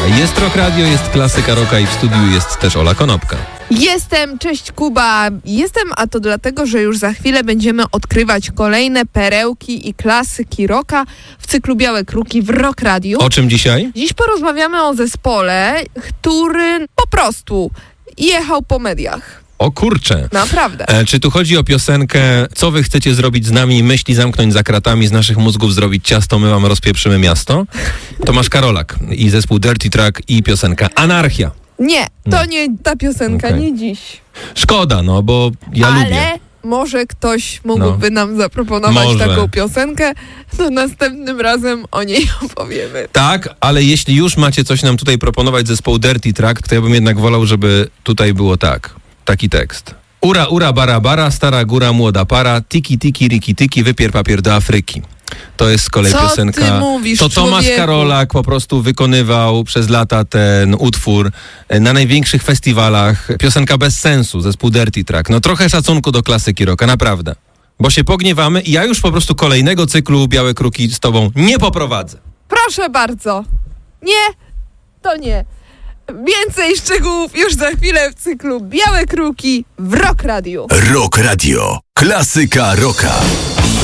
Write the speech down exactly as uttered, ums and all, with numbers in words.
Jest Rock Radio, jest Klasyka Rocka i w studiu jest też Ola Konopka. Jestem, cześć Kuba. Jestem, a to dlatego, że już za chwilę będziemy odkrywać kolejne perełki i klasyki rocka w cyklu Białe Kruki w Rock Radio. O czym dzisiaj? Dziś porozmawiamy o zespole, który po prostu jechał po mediach. O kurczę. Naprawdę. E, czy tu chodzi o piosenkę Co wy chcecie zrobić z nami? Myśli zamknąć za kratami, z naszych mózgów zrobić ciasto, my wam rozpieprzymy miasto? Tomasz Karolak i zespół Dirty Track i piosenka Anarchia. Nie, to nie ta piosenka, Okay. nie dziś. Szkoda, no bo ja Ale lubię. może ktoś mógłby No. nam zaproponować Może. taką piosenkę, to następnym razem o niej opowiemy. Tak, ale jeśli już macie coś nam tutaj proponować zespołu Dirty Track, to ja bym jednak wolał, żeby tutaj było tak. Taki tekst. Ura, ura, bara, bara, stara góra, młoda para, tiki, tiki, riki, tiki, wypier papier do Afryki. To jest z kolei Co piosenka. ty mówisz, to Tomasz człowieku? Karolak po prostu wykonywał przez lata ten utwór na największych festiwalach. Piosenka bez sensu, zespół Dirty Track. No trochę szacunku do klasyki rocka, naprawdę. Bo się pogniewamy i ja już po prostu kolejnego cyklu Białe Kruki z tobą nie poprowadzę. Proszę bardzo. Nie, to nie. Więcej szczegółów już za chwilę w cyklu Białe Kruki w Rock Radio. Rock Radio. Klasyka rocka.